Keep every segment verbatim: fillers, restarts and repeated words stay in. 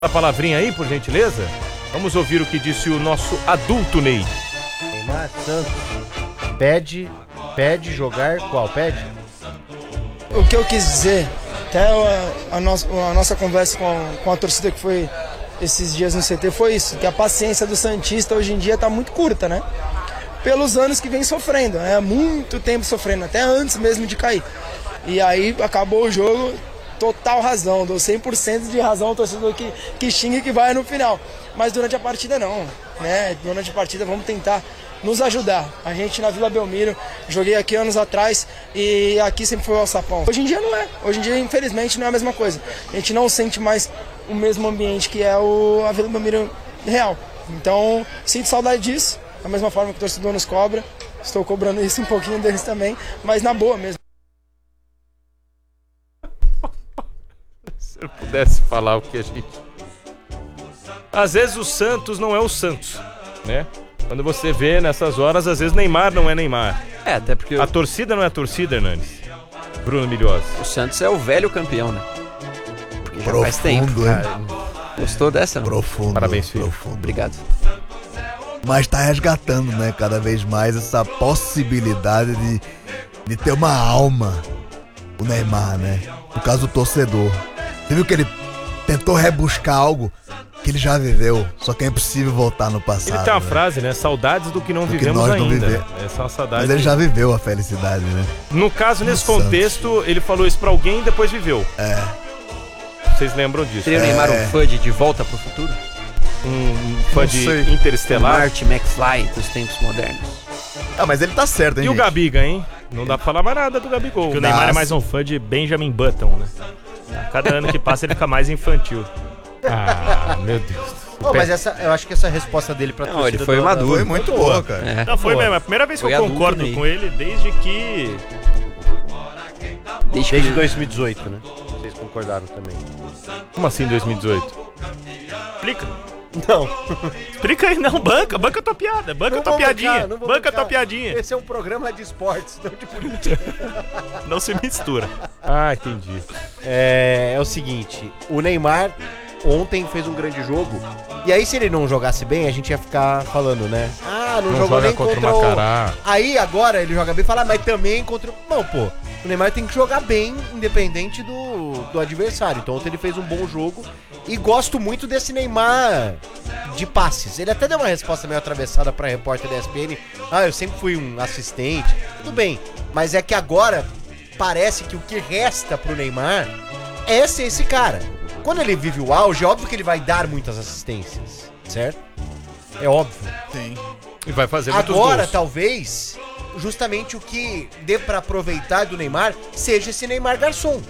A palavrinha aí, por gentileza? Vamos ouvir o que disse o nosso adulto Ney. Neymar Santos pede, pede jogar qual? Pede? O que eu quis dizer, até a, a, nossa, a nossa conversa com, com a torcida que foi esses dias no C T foi isso, que a paciência do santista hoje em dia tá muito curta, né? Pelos anos que vem sofrendo, né? Muito tempo sofrendo, até antes mesmo de cair. E aí acabou o jogo, total razão, dou cem por cento de razão ao torcedor que, que xinga e que vai no final. Mas durante a partida não, né? Durante a partida vamos tentar nos ajudar. A gente na Vila Belmiro, joguei aqui anos atrás e aqui sempre foi o alçapão. Hoje em dia não é, hoje em dia infelizmente não é a mesma coisa. A gente não sente mais o mesmo ambiente que é o, a Vila Belmiro real. Então sinto saudade disso, da mesma forma que o torcedor nos cobra. Estou cobrando isso um pouquinho deles também, mas na boa mesmo. Se eu pudesse falar o que a gente... Às vezes o Santos não é o Santos, né? Quando você vê nessas horas, às vezes Neymar não é Neymar. É, até porque... A torcida não é a torcida, Hernanes. Bruno Milhosa. O Santos é o velho campeão, né? Porque já Profundo, faz tempo. hein? Gostou dessa, não? Profundo. Parabéns, filho. Profundo. Obrigado. Mas tá resgatando, né, cada vez mais essa possibilidade de, de ter uma alma, o Neymar, né? No caso do torcedor. Você viu que ele tentou rebuscar algo que ele já viveu, só que é impossível voltar no passado. Ele tem uma né? frase, né? Saudades do que não Do que vivemos nós não ainda. vive- Essa é uma saudade. Mas ele já viveu a felicidade, né? No caso, nesse No contexto, ele falou isso pra alguém e depois viveu. É. Vocês lembram disso? Seria o Neymar um fã de De Volta pro Futuro? Um fã Não de sei. Interestelar. Marty McFly dos tempos modernos. Ah, mas ele tá certo, hein, E o gente? Gabiga, hein? Não dá pra falar mais nada do Gabigol. Porque o Neymar é Nossa. mais um fã de Benjamin Button, né? A cada ano que passa ele fica mais infantil. Ah, meu Deus. Pô, mas essa, eu acho que essa resposta dele pra Não, torcida ele foi do- maduro. Foi muito boa, cara. É. Não, foi Boa. mesmo. É a primeira vez que Foi eu adulto, concordo Ney. com ele desde que... Desde Desde que... dois mil e dezoito, né? Vocês concordaram também. Como assim dois mil e dezoito? Explica. Não. Explica aí, não. Banca. Banca a tua piada. Banca a tua piadinha. Banca a tua piadinha. Esse é um programa de esportes, não de política. Não se mistura. Ah, entendi. É, é o seguinte, o Neymar ontem fez um grande jogo. E aí se ele não jogasse bem, a gente ia ficar falando, né? Ah, não, Não jogou joga nem contra contra, o o... Macará. Aí agora ele joga bem e fala, ah, mas também contra o... Não, pô, o Neymar tem que jogar bem, independente do, do adversário. Então ontem ele fez um bom jogo. E gosto muito desse Neymar de passes. Ele até deu uma resposta meio atravessada pra repórter da E S P N. Ah, eu sempre fui um assistente. Tudo bem, mas é que agora parece que o que resta pro Neymar é ser esse cara. Quando ele vive o auge, é óbvio que ele vai dar muitas assistências, certo? É óbvio. Sim. E vai fazer muitos Agora, gols. talvez, justamente o que dê pra aproveitar do Neymar seja esse Neymar garçom,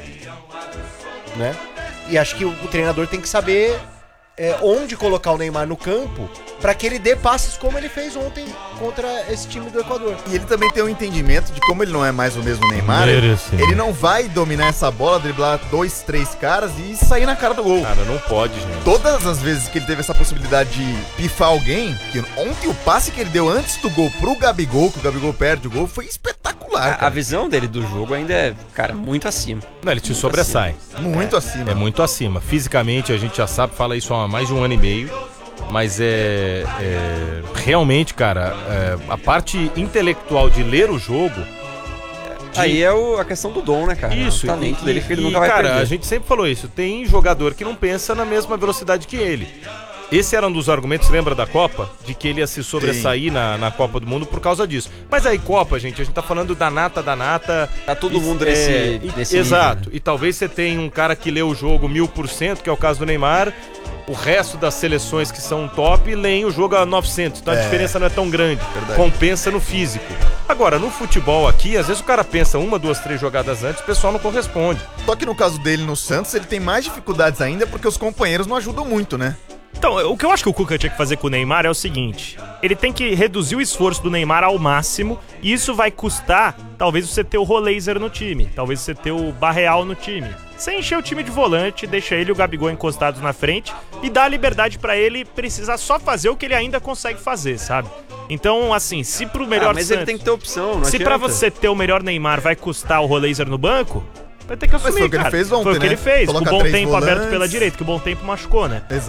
né? E acho que o, o treinador tem que saber é, onde colocar o Neymar no campo pra que ele dê passes como ele fez ontem contra esse time do Equador. E ele também tem um entendimento de como ele não é mais o mesmo Neymar, ele, Merecimento. ele não vai dominar essa bola, driblar dois, três caras e sair na cara do gol. Cara, não pode, gente. Todas as vezes que ele teve essa possibilidade de pifar alguém, que ontem o passe que ele deu antes do gol pro Gabigol, que o Gabigol perde o gol, foi espetacular, A, a cara. visão dele do jogo ainda é, cara, muito acima. Não, ele te sobressai. Muito acima. É muito acima. Fisicamente, a gente já sabe, fala isso há mais de um ano e meio. Mas é, é realmente, cara, é, a parte intelectual de ler o jogo. de- Aí é o- a questão do dom, né, cara? Isso, O talento e, dele que ele e, nunca vai cara, perder. a gente sempre falou isso. Tem jogador que não pensa na mesma velocidade que ele. Esse era um dos argumentos, lembra da Copa? De que ele ia se sobressair na, na Copa do Mundo por causa disso. Mas aí, Copa, gente, a gente tá falando da nata da nata. Tá todo E- mundo é, nesse, e- nesse Exato. nível, né? E talvez você tenha um cara que lê o jogo mil por cento, que é o caso do Neymar. O resto das seleções que são top leem o jogo a novecentos. Então a É. diferença não é tão grande. Verdade. Compensa no físico. Agora, no futebol aqui, às vezes o cara pensa uma, duas, três jogadas antes, o pessoal não corresponde. Só que no caso dele no Santos, ele tem mais dificuldades ainda porque os companheiros não ajudam muito, né? Então, o que eu acho que o Cuca tinha que fazer com o Neymar é o seguinte: ele tem que reduzir o esforço do Neymar ao máximo, e isso vai custar, talvez, você ter o Roleiser no time, talvez você ter o Barreal no time. Você encher o time de volante, deixa ele e o Gabigol encostados na frente e dá a liberdade pra ele precisar só fazer o que ele ainda consegue fazer, sabe? Então, assim, se pro melhor Ah, mas ele Santos- tem que ter opção, não se pra adianta. você ter o melhor Neymar vai custar o Roleiser no banco, Vai ter que Mas assumir, foi o que ele cara. fez ontem, Foi o que né? ele fez. Coloca com o bom três tempo volantes. aberto pela direita, que o bom tempo machucou, né?